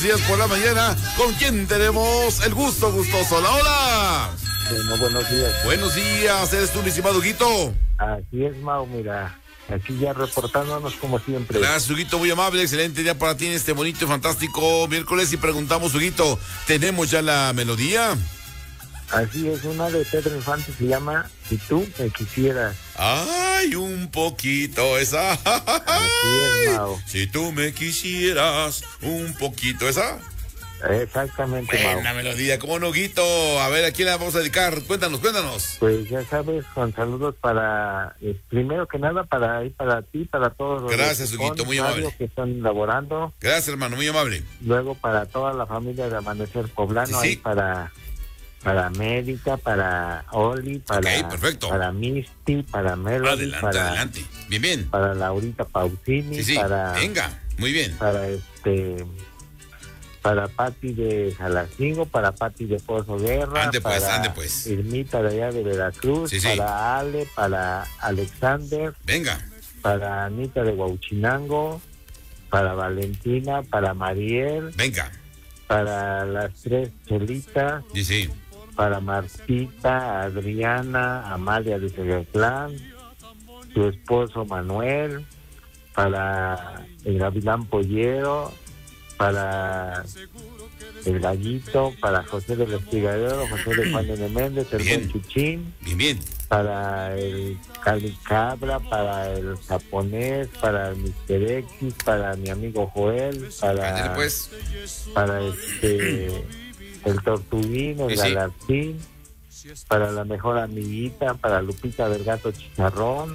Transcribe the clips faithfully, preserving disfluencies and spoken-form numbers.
Días por la mañana, ¿con quién tenemos el gusto gustoso? ¡Hola, hola! Bueno, buenos días. Buenos días, ¿eres tú, mi estimado Huguito? Así es, Mau, mira, aquí ya reportándonos como siempre. Gracias, Huguito, muy amable, excelente día para ti en este bonito y fantástico miércoles. Y preguntamos, Huguito, ¿tenemos ya la melodía? Así es, una de Pedro Infante se llama Si tú me quisieras. Ay, un poquito esa. Así es, Mau. Si tú me quisieras, un poquito esa. Exactamente, Mau. Buena melodía, ¿cómo no, Huguito? A ver, ¿a quién la vamos a dedicar? Cuéntanos, cuéntanos. Pues ya sabes, con saludos para, eh, primero que nada, para ahí, para ti, para todos los Gracias, Huguito, muy amable. que están laborando. Gracias, hermano, muy amable. Luego para toda la familia de Amanecer Poblano, Sí, sí. ahí para... para América, para Oli, para, Ok, perfecto. para Misty, para Melody, Adelante, para, adelante. Bien, bien. para Laurita Pausini, Sí, sí, para, venga, muy bien. para este, para Pati de Jalacingo, para Pati de Pozo Guerra, Ande pues, para ande pues. Irmita de allá de Veracruz, Sí, sí. para Ale, para Alexander, Venga, para Anita de Huauchinango, para Valentina, para Mariel, venga. para las tres Chelitas, Sí, sí. para Martita, Adriana, Amalia de Cegatlán, su esposo Manuel, para el Gavilán Pollero, para el Gallito, para José del Espigadero, José de Juan de Méndez, el Bien. buen Chuchín, Bien, bien. para el Calicabra, para el Japonés, para el mister X, para mi amigo Joel, Ándale para, pues. para este el Tortuguín, el Sí, sí. Galarcín, para la mejor amiguita, para Lupita del Gato Chicharrón,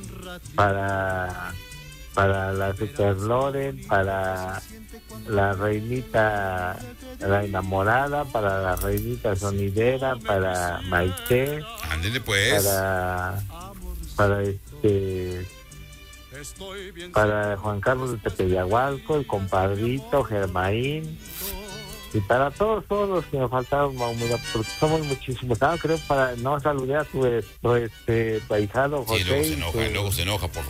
para para la Super Loren, para la reinita, la enamorada, para la reinita sonidera, para Maite, Ándale pues. para para este para Juan Carlos de Tepeyahualco, el compadrito Germaín, y para todos todos los que me faltaron, Mau, mira, porque somos muchísimos. Ah, creo para no saludar a tu, tu este tu ahijado José. Sí, luego se y enoja, tu- luego se enoja, por favor.